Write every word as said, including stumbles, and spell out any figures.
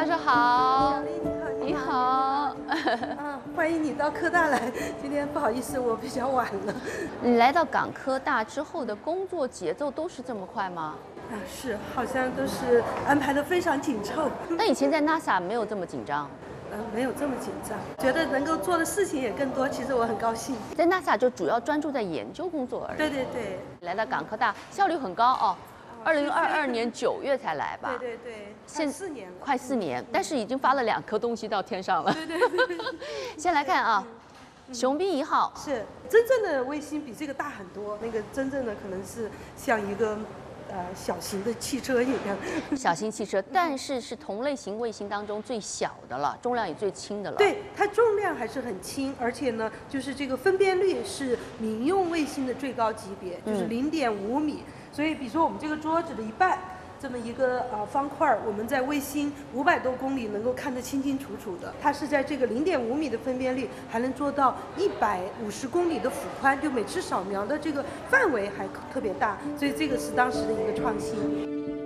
教授好。 小丽你好， 你好。 啊，欢迎你到科大来。今天不好意思，我比较晚了。 你来到港科大之后的工作节奏都是这么快吗？ 啊，是，好像都是安排的非常紧凑。 那以前在 NASA 没有这么紧张？ 嗯、呃，没有这么紧张，觉得能够做的事情也更多，其实我很高兴。 在 NASA 就主要专注在研究工作而已。 对对对。 来到港科大，效率很高哦。二零二二年九月才来吧？ 对对对， 现四年了， 快四年，但是已经发了两颗东西到天上了。 对对对。 先来看啊，雄兵一号是真正的卫星比这个大很多，那个真正的可能是像一个呃小型的汽车一样。 小型汽车，但是是同类型卫星当中最小的了，重量也最轻的了。 对，它重量还是很轻，而且呢，就是这个分辨率是民用卫星的最高级别，就是零点五米。所以，比如说我们这个桌子的一半，这么一个呃方块，我们在卫星五百多公里能够看得清清楚楚的。它是在这个零点五米的分辨率，还能做到一百五十公里的幅宽，就每次扫描的这个范围还特别大，所以这个是当时的一个创新。